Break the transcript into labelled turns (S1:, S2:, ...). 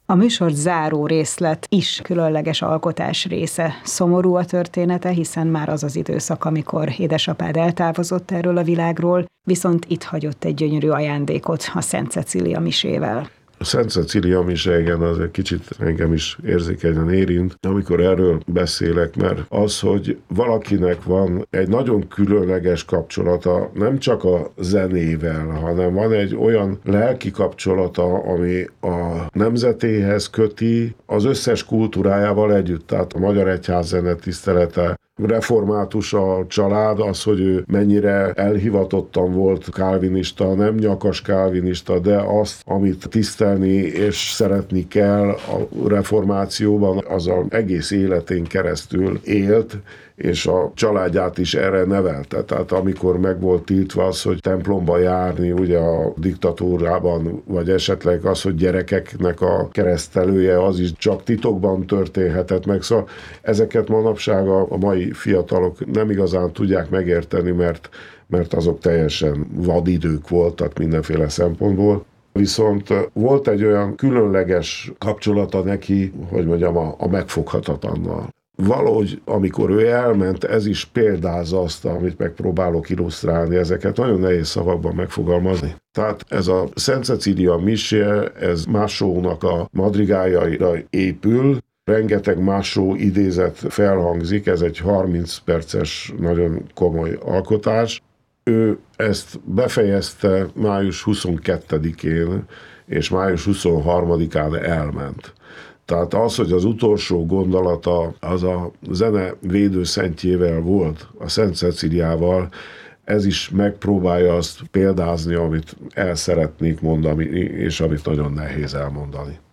S1: A műsor záró részlet is különleges alkotás része. Szomorú a története, hiszen már az az időszak, amikor édesapád eltávozott erről a világról, viszont itt hagyott egy gyönyörű ajándékot a Szent Cecília misével.
S2: A Szent Cecília mise, igen, az egy kicsit engem is érzékenyen érint, amikor erről beszélek, mert az, hogy valakinek van egy nagyon különleges kapcsolata, nem csak a zenével, hanem van egy olyan lelki kapcsolata, ami a nemzetéhez köti az összes kultúrájával együtt, tehát a magyar egyház zenetisztelete, református a család, az, hogy ő mennyire elhivatottan volt kálvinista, nem nyakas kálvinista, de azt, amit tisztelni és szeretni kell a reformációban, az az egész életén keresztül élt, és a családját is erre nevelte. Tehát amikor meg volt tiltva az, hogy templomba járni, ugye a diktatúrában, vagy esetleg az, hogy gyerekeknek a keresztelője, az is csak titokban történhetett meg. Szóval ezeket manapság a mai fiatalok nem igazán tudják megérteni, mert azok teljesen vadidők voltak mindenféle szempontból. Viszont volt egy olyan különleges kapcsolata neki, hogy mondjam, a megfoghatatlannal. Valahogy, amikor ő elment, ez is példázza azt, amit megpróbálok illusztrálni, ezeket nagyon nehéz szavakban megfogalmazni. Tehát ez a Szent Cecília misje, ez Massónak a madrigájaira épül, rengeteg Massó idézet felhangzik, ez egy 30 perces, nagyon komoly alkotás. Ő ezt befejezte május 22-én, és május 23-án elment. Tehát az, hogy az utolsó gondolata az a zene védőszentjével volt, a Szent Cecíliával, ez is megpróbálja azt példázni, amit el szeretnék mondani, és amit nagyon nehéz elmondani.